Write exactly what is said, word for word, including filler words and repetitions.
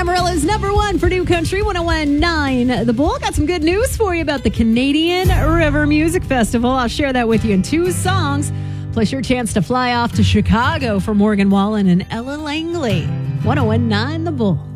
Amarillo's number one for New Country, one oh one point nine The Bull. Got some good news for you about the Canadian River Music Festival. I'll share that with you in two songs. Plus your chance to fly off to Chicago for Morgan Wallen and Ella Langley. one oh one point nine The Bull.